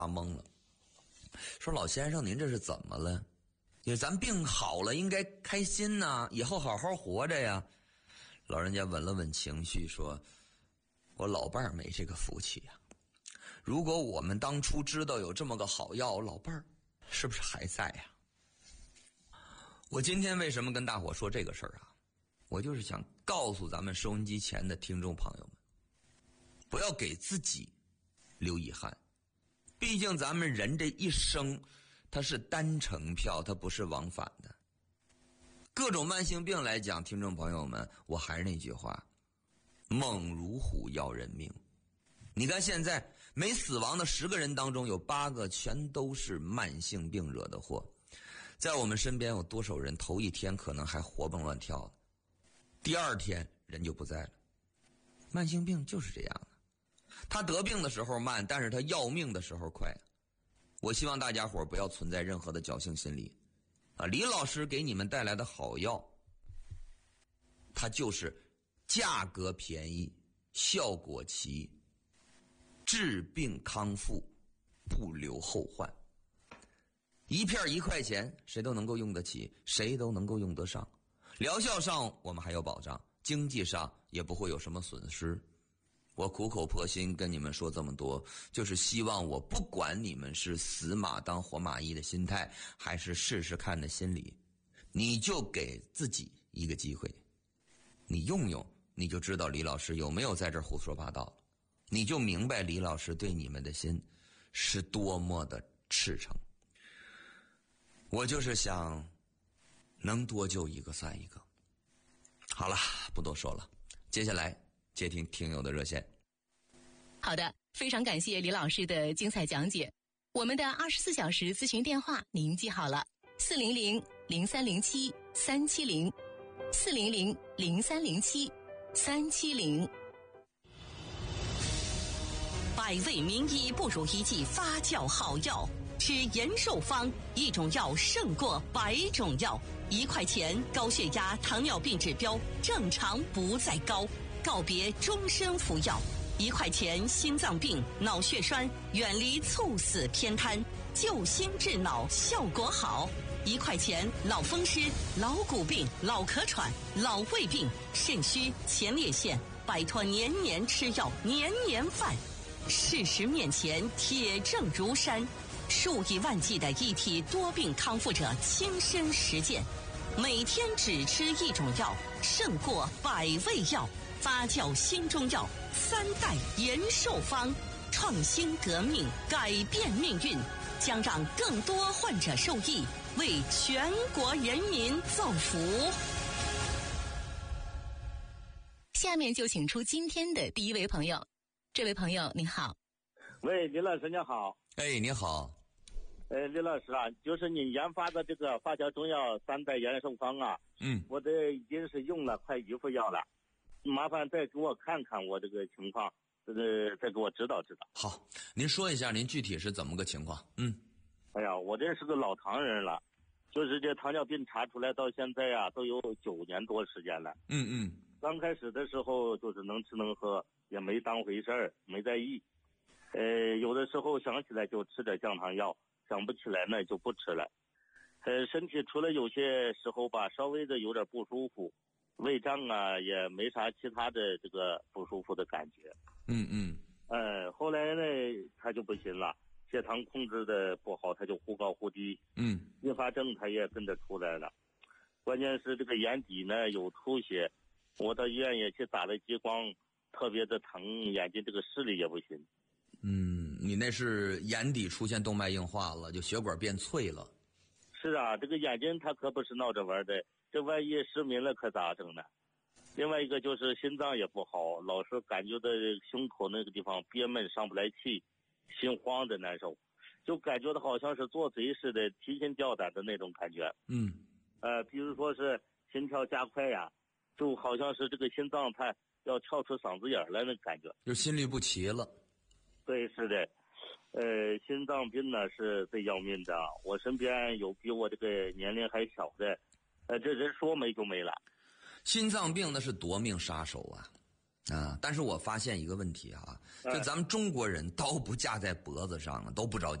懵了，说老先生您这是怎么了？咱病好了应该开心呐，以后好好活着呀。老人家稳了稳情绪说，我老伴儿没这个福气呀。如果我们当初知道有这么个好药，老伴儿是不是还在呀？我今天为什么跟大伙说这个事儿啊？我就是想告诉咱们收音机前的听众朋友们，不要给自己留遗憾。毕竟咱们人这一生它是单程票，它不是往返的。各种慢性病来讲，听众朋友们，我还是那句话，猛如虎要人命。你看现在没死亡的10个人当中，有8个全都是慢性病惹的祸。在我们身边有多少人头一天可能还活蹦乱跳的，第2天人就不在了。慢性病就是这样的，他得病的时候慢，但是他要命的时候快。我希望大家伙不要存在任何的侥幸心理啊！李老师给你们带来的好药，它就是价格便宜，效果齐，治病康复，不留后患。一片1块钱，谁都能够用得起，谁都能够用得上。疗效上我们还有保障，经济上也不会有什么损失。我苦口婆心跟你们说这么多，就是希望我不管你们是死马当活马医的心态，还是试试看的心理，你就给自己一个机会，你用用，你就知道李老师有没有在这儿胡说八道，你就明白李老师对你们的心是多么的赤诚。我就是想能多救一个算一个。好了，不多说了，接下来接听听友的热线。 好的，非常感谢李老师的精彩讲解。我们的24小时咨询电话您记好了，400-0307-370，400-0307-370。 百味名医不如一剂发酵好药，吃延寿方，一种药胜过100种药。1块钱，高血压、糖尿病指标正常不再高，告别终身服药。1块钱，心脏病、脑血栓，远离猝死偏瘫，救心治脑效果好。1块钱，老风湿、老骨病、老咳喘、老胃病、肾虚、前列腺，摆脱年年吃药、年年犯。事实面前，铁证如山，数以万计的一体多病康复者亲身实践，每天只吃一种药，胜过100味药。发酵新中药3代延寿方，创新革命，改变命运，将让更多患者受益，为全国人民造福。 下面就请出今天的第一位朋友。这位朋友您好。 喂，李老师你好。 哎，你好。 李老师啊，就是你研发的这个发酵中药3代延寿方啊，我这已经是用了快1副药了，麻烦再给我看看我这个情况，再给我指导指导。 好，您说一下您具体是怎么个情况？ 哎呀，我这是个老糖人了，就是这糖尿病查出来到现在啊，都有9年多时间了。刚开始的时候就是能吃能喝，也没当回事儿，没在意。有的时候想起来就吃点降糖药，想不起来呢就不吃了。身体除了有些时候吧，稍微的有点不舒服，胃胀啊，也没啥其他的这个不舒服的感觉。后来呢，他就不行了，血糖控制的不好，他就忽高忽低。并发症他也跟着出来了。关键是这个眼底呢有出血，我到医院也去打了激光，特别的疼，眼睛这个视力也不行。 你那是眼底出现动脉硬化了，就血管变脆了。 是啊，这个眼睛它可不是闹着玩的，这万一失明了可咋整呢？另外一个就是心脏也不好，老是感觉到胸口那个地方憋闷上不来气，心慌的难受，就感觉到好像是做贼似的，提心吊胆的那种感觉。比如说是心跳加快呀，就好像是这个心脏它要跳出嗓子眼来那感觉， 就心律不齐了。 对，是的。心脏病呢是最要命的，我身边有比我这个年龄还小的，这人说没就没了。 心脏病那是夺命杀手啊！ 啊，但是我发现一个问题啊，就咱们中国人刀不架在脖子上啊，都不着急。